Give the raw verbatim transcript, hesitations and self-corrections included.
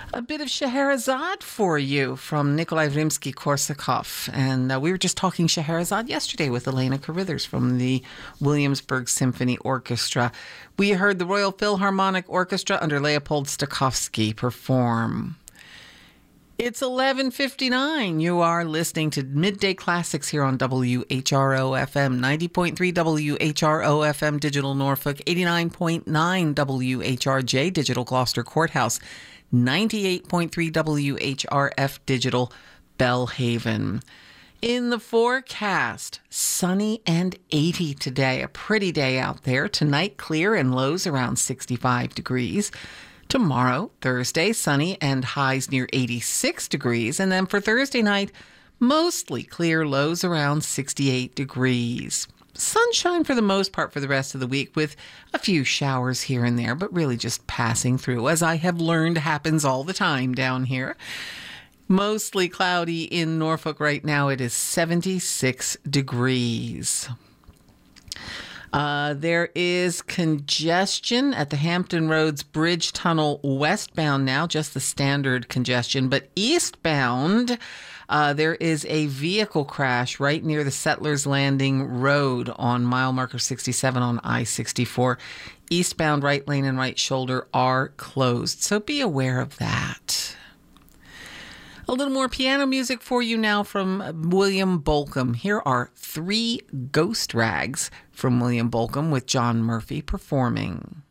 A bit of Scheherazade for you from Nikolai Rimsky-Korsakov. And uh, we were just talking Scheherazade yesterday with Elena Carruthers from the Williamsburg Symphony Orchestra. We heard the Royal Philharmonic Orchestra under Leopold Stokowski perform. It's eleven fifty-nine. You are listening to Midday Classics here on W H R O F M, ninety point three W H R O F M Digital Norfolk, eighty-nine point nine W H R J Digital Gloucester Courthouse, ninety-eight point three W H R F Digital Bellhaven. In the forecast, sunny and eighty today. A pretty day out there. Tonight, clear and lows around sixty-five degrees. Tomorrow, Thursday, sunny and highs near eighty-six degrees. And then for Thursday night, mostly clear, lows around sixty-eight degrees. Sunshine for the most part for the rest of the week with a few showers here and there, but really just passing through, as I have learned happens all the time down here. Mostly cloudy in Norfolk right now. It is seventy-six degrees. Uh, there is congestion at the Hampton Roads Bridge Tunnel westbound now, just the standard congestion. But eastbound, uh, there is a vehicle crash right near the Settlers Landing Road on mile marker sixty-seven on I sixty-four. Eastbound right lane and right shoulder are closed, so be aware of that. A little more piano music for you now from William Bolcom. Here are three Ghost Rags from William Bolcom with John Murphy performing.